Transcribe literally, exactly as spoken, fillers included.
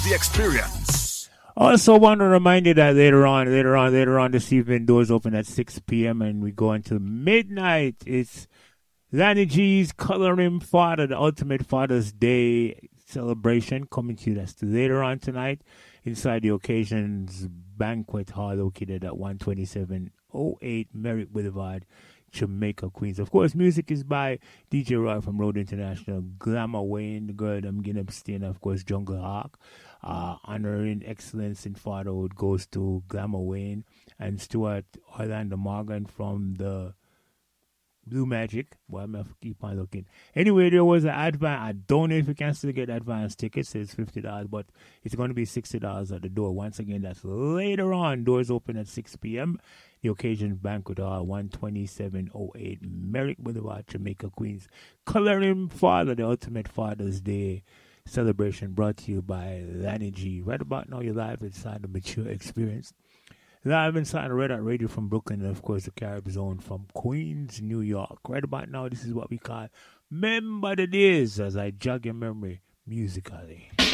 The experience. Also, want to remind you that later on, later on, later on this evening, doors open at six p.m. and we go until midnight. It's Lanny G's Coloring Father, the ultimate Father's Day celebration coming to you. That's later on tonight inside the Occasions Banquet Hall located at one twenty-seven oh eight Merrick Boulevard, Jamaica, Queens. Of course, music is by D J Roy from Road International, Glamour Wayne, the girl I'm getting upstairs, of course, Jungle Hawk. Uh, honoring excellence in fatherhood goes to Glamour Wayne and Stuart Orlando Morgan from the Blue Magic. Well, I'm going to keep on looking. Anyway, there was an advance. I don't know if you can still get advance tickets. It's fifty dollars, but it's going to be sixty dollars at the door. Once again, that's later on. Doors open at six p.m. The Occasion Banquet Hall, one twenty-seven oh eight Merrick Boulevard, Jamaica, Queens. Coloring Father, the ultimate Father's Day celebration brought to you by Lanny G. Right about now, you're live inside the Mature Experience. Live inside the Red Hot Radio from Brooklyn and, of course, the Carib Zone from Queens, New York. Right about now, this is what we call Remember the Days as I jog your memory musically.